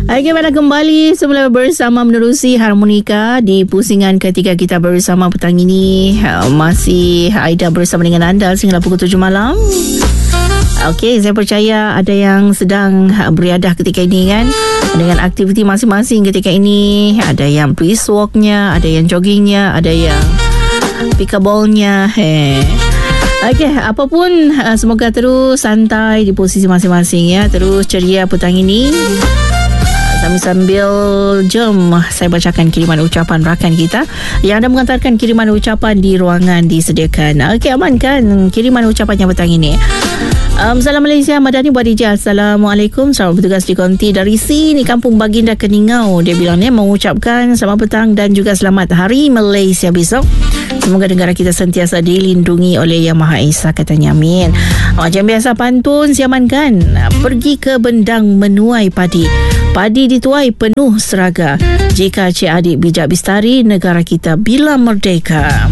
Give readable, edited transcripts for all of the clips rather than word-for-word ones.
Okey, pada kembali semula bersama menerusi harmonika di pusingan ketiga kita bersama petang ini. Masih Aida bersama dengan anda sehingga pukul 7 malam. Okey, saya percaya ada yang sedang beriadah ketika ini kan, dengan aktiviti masing-masing ketika ini. Ada yang brisk walknya, ada yang joggingnya, ada yang pickleballnya. Okey, apapun, semoga terus santai di posisi masing-masing ya. Terus ceria petang ini. Sambil jom saya bacakan kiriman ucapan rakan kita yang ada mengantarkan kiriman ucapan di ruangan disediakan. Okey, aman kan kiriman ucapannya petang ini? Salam Malaysia, Madani buat DJ. Assalamualaikum, selamat bertugas di konti dari sini Kampung Baginda Keningau. Dia bilang ni mengucapkan selamat petang dan juga selamat Hari Malaysia besok. Semoga negara kita sentiasa dilindungi oleh Yang Maha Esa, katanya. Amin. Macam biasa pantun siamankan, pergi ke bendang menuai padi. Padi dituai penuh seraga. Jika Cik Adik bijak bistari, negara kita bila merdeka.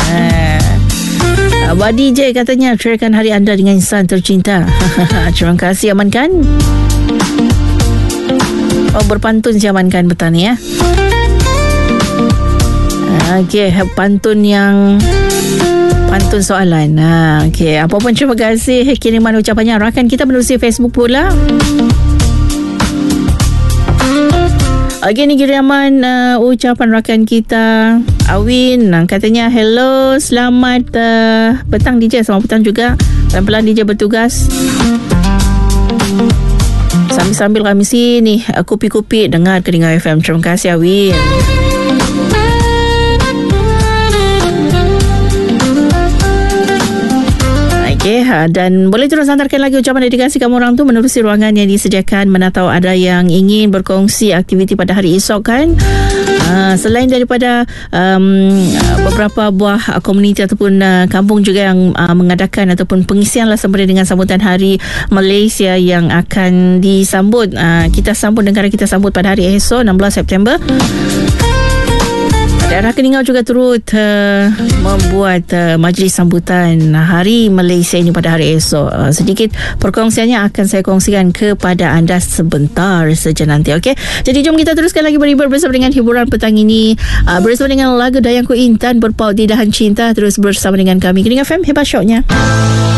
Abah DJ katanya, ceraikan hari anda dengan insan tercinta. Terima kasih, amankan. Oh, berpantun si amankan petang ni ya. Okey, pantun soalan. Okey, apa pun terima kasih kiriman ucapannya rakan kita menerusi Facebook pula. Okey, ni kiriman ucapan rakan kita Awin, katanya hello, selamat petang DJ. Selamat petang juga. Pelan-pelan DJ bertugas. Sambil kami sini kupi-kupi dengar Keningau FM. Terima kasih Awin. Okay, dan boleh terus hantarkan lagi ucapan dedikasi kamu orang tu menerusi ruangan yang disediakan. Mana tahu ada yang ingin berkongsi aktiviti pada hari esok kan. Selain daripada beberapa buah komuniti ataupun kampung juga yang mengadakan ataupun pengisian lah sempena dengan sambutan Hari Malaysia yang akan disambut. Kita sambut, negara kita sambut pada hari esok 16 September. Daerah Keningau juga turut membuat majlis sambutan Hari Malaysia ini pada hari esok. Sedikit perkongsiannya akan saya kongsikan kepada anda sebentar saja nanti. Okey. Jadi jom kita teruskan lagi berhibur bersama dengan hiburan petang ini. Bersama dengan lagu Dayangku Intan berpaut di dahan cinta. Terus bersama dengan kami Keningau FM, hebat syoknya.